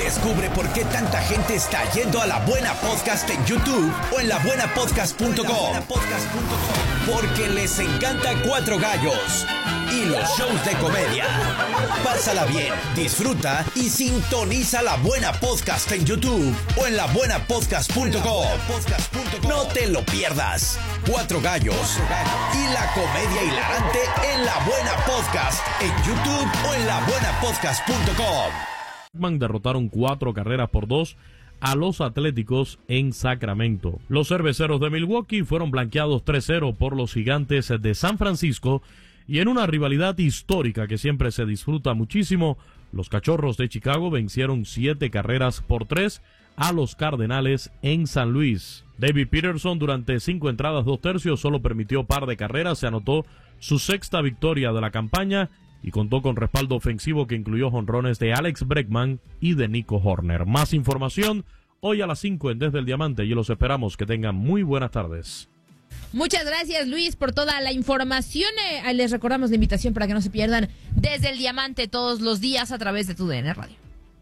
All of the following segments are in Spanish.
Descubre por qué tanta gente está yendo a La Buena Podcast en YouTube o en labuenapodcast.com. Porque les encanta Cuatro Gallos y los shows de comedia. Pásala bien, disfruta y sintoniza La Buena Podcast en YouTube o en labuenapodcast.com. No te lo pierdas. Cuatro Gallos y la comedia hilarante en La Buena Podcast en YouTube o en labuenapodcast.com. Derrotaron 4-2 a los Atléticos en Sacramento. Los Cerveceros de Milwaukee fueron blanqueados 3-0 por los Gigantes de San Francisco, y en una rivalidad histórica que siempre se disfruta muchísimo, los Cachorros de Chicago vencieron 7-3 a los Cardenales en San Luis. David Peterson, durante 5 entradas 2/3, solo permitió par de carreras, se anotó su 6ª victoria de la campaña y contó con respaldo ofensivo que incluyó jonrones de Alex Bregman y de Nico Horner. Más información hoy a las 5 en Desde el Diamante, y los esperamos. Que tengan muy buenas tardes. Muchas gracias, Luis, por toda la información. Les recordamos la invitación para que no se pierdan Desde el Diamante todos los días a través de TUDN Radio.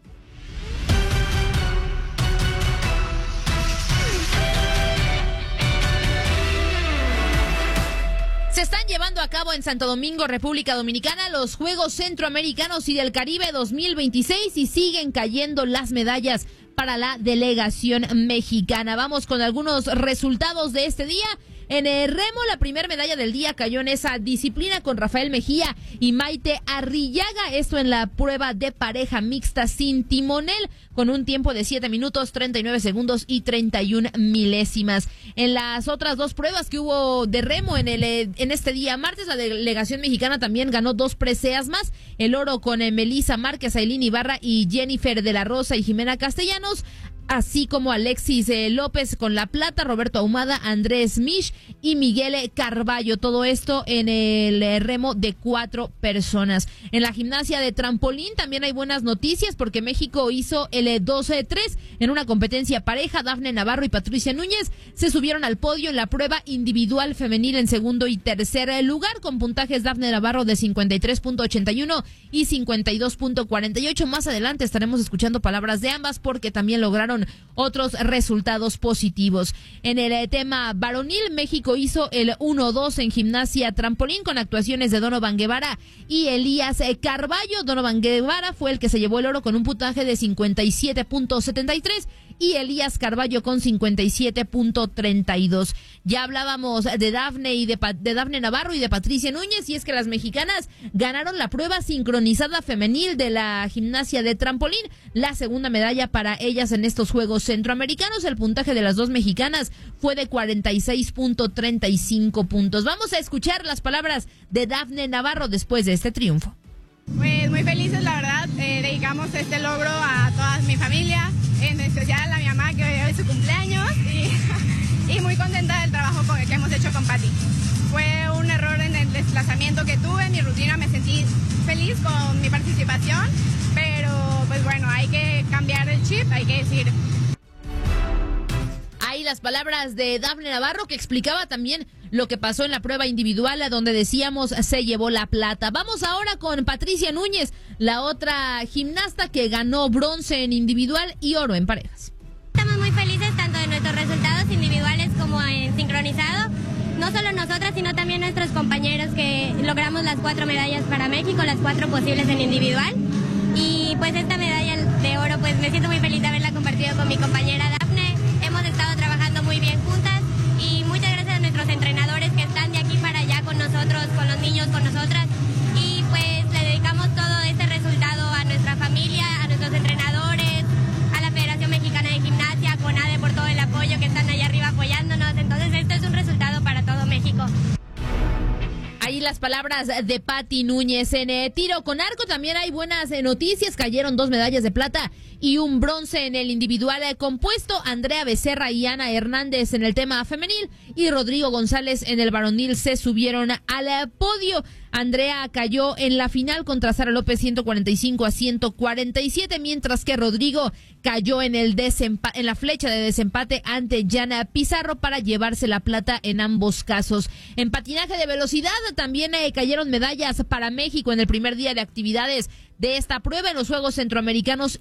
Se están llevando a cabo en Santo Domingo, República Dominicana, los Juegos Centroamericanos y del Caribe 2026 y siguen cayendo las medallas para la delegación mexicana. Vamos con algunos resultados de este día. En el remo, la primera medalla del día cayó en esa disciplina con Rafael Mejía y Maite Arrillaga. Esto en la prueba de pareja mixta sin timonel, con un tiempo de 7 minutos, 39 segundos y 31 milésimas. En las otras dos pruebas que hubo de remo en este día martes, la delegación mexicana también ganó 2 preseas más. El oro con Melissa Márquez, Ailín Ibarra y Jennifer de la Rosa y Jimena Castellanos, así como Alexis López con la plata, Roberto Ahumada, Andrés Misch y Miguel Carballo. Todo esto en el remo de 4 personas. En la gimnasia de trampolín también hay buenas noticias, porque México hizo el 12-3 en una competencia pareja. Dafne Navarro y Patricia Núñez se subieron al podio en la prueba individual femenil en segundo y tercer lugar, con puntajes Dafne Navarro de 53.81 y 52.48. Más adelante estaremos escuchando palabras de ambas, porque también lograron otros resultados positivos. En el tema varonil, México hizo el 1-2 en gimnasia trampolín con actuaciones de Donovan Guevara y Elías Carballo. Donovan Guevara fue el que se llevó el oro con un puntaje de 57.73 y Elías Carballo con 57.32. Ya hablábamos de Dafne y de Dafne Navarro y de Patricia Núñez, y es que las mexicanas ganaron la prueba sincronizada femenil de la gimnasia de trampolín, la segunda medalla para ellas en estos Juegos Centroamericanos. El puntaje de las dos mexicanas fue de 46.35 puntos. Vamos a escuchar las palabras de Dafne Navarro después de este triunfo. Pues muy felices, la verdad. Dedicamos este logro a toda mi familia, en especial a mi mamá, que hoy es su cumpleaños, y muy contenta del trabajo que hemos hecho con Pati. Fue un error en el desplazamiento que tuve, en mi rutina me sentí feliz con mi participación, pero pues bueno, hay que cambiar el chip, hay que decir. Ahí las palabras de Dafne Navarro, que explicaba también lo que pasó en la prueba individual, donde decíamos se llevó la plata. Vamos ahora con Patricia Núñez, la otra gimnasta que ganó bronce en individual y oro en parejas. Estamos muy felices tanto de nuestros resultados individuales como en sincronizado. No solo nosotras, sino también nuestros compañeros, que logramos las 4 medallas para México, las 4 posibles en individual. Y pues esta medalla de oro, pues me siento muy feliz de haberla compartido con mi compañera Dafne. Hemos estado trabajando muy bien juntas, y muchas gracias a nuestros entrenadores que están de aquí para allá con nosotros, con los niños, con nosotras. Y pues le dedicamos todo este resultado a nuestra familia, a nuestros entrenadores, a la Federación Mexicana de Gimnasia, a CONADE, por todo el apoyo que están allá arriba apoyándonos. Entonces esto es un resultado para todo México. Ahí las palabras de Pati Núñez. En tiro con arco también hay buenas noticias. Cayeron 2 medallas de plata y un bronce en el individual compuesto. Andrea Becerra y Ana Hernández en el tema femenil y Rodrigo González en el varonil se subieron al podio. Andrea cayó en la final contra Sara López 145-147, mientras que Rodrigo cayó en la flecha de desempate ante Yana Pizarro para llevarse la plata en ambos casos. En patinaje de velocidad también cayeron medallas para México en el primer día de actividades de esta prueba en los Juegos Centroamericanos